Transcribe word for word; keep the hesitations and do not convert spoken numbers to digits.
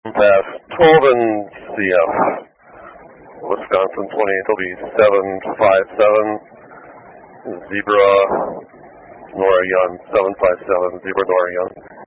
Pass twelve and C F. Wisconsin twenty-eight will be seven five seven. Zebra Nora Yun seven five seven. Zebra Nora Yun.